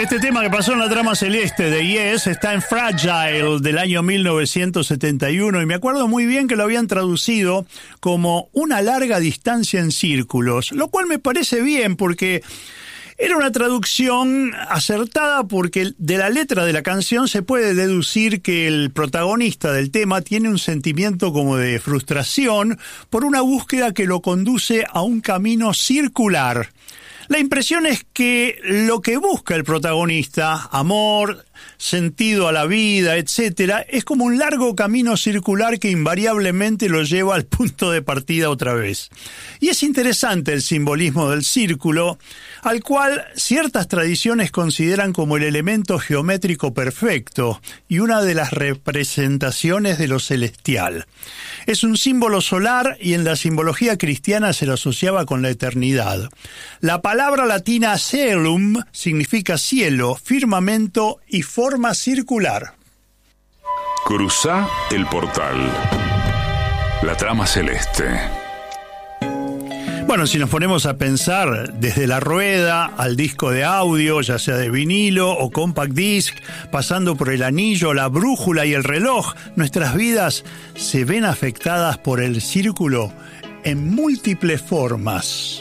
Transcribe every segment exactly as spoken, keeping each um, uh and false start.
Este tema que pasó en la trama celeste de Yes está en Fragile del año mil novecientos setenta y uno y me acuerdo muy bien que lo habían traducido como una larga distancia en círculos, lo cual me parece bien porque era una traducción acertada porque de la letra de la canción se puede deducir que el protagonista del tema tiene un sentimiento como de frustración por una búsqueda que lo conduce a un camino circular. La impresión es que lo que busca el protagonista, amor, sentido a la vida, etcétera, es como un largo camino circular que invariablemente lo lleva al punto de partida otra vez. Y es interesante el simbolismo del círculo, al cual ciertas tradiciones consideran como el elemento geométrico perfecto y una de las representaciones de lo celestial. Es un símbolo solar y en la simbología cristiana se lo asociaba con la eternidad. La palabra latina caelum significa cielo, firmamento y forma circular. Cruzá el portal. La trama celeste. Bueno, si nos ponemos a pensar desde la rueda al disco de audio, ya sea de vinilo o compact disc, pasando por el anillo, la brújula y el reloj, nuestras vidas se ven afectadas por el círculo en múltiples formas.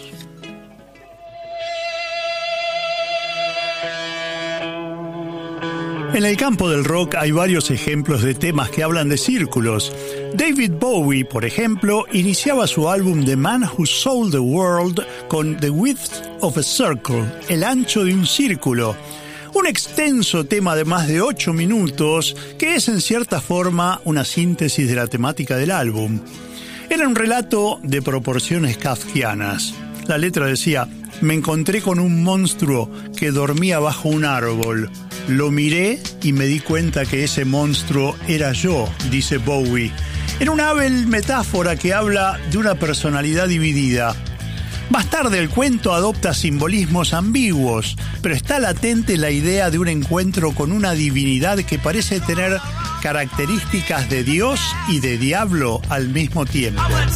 En el campo del rock hay varios ejemplos de temas que hablan de círculos. David Bowie, por ejemplo, iniciaba su álbum The Man Who Sold the World con The Width of a Circle, el ancho de un círculo. Un extenso tema de más de ocho minutos que es en cierta forma una síntesis de la temática del álbum. Era un relato de proporciones kafkianas. La letra decía: me encontré con un monstruo que dormía bajo un árbol. Lo miré y me di cuenta que ese monstruo era yo, dice Bowie. Era una hábil metáfora que habla de una personalidad dividida. Más tarde el cuento adopta simbolismos ambiguos, pero está latente la idea de un encuentro con una divinidad que parece tener características de Dios y de diablo al mismo tiempo.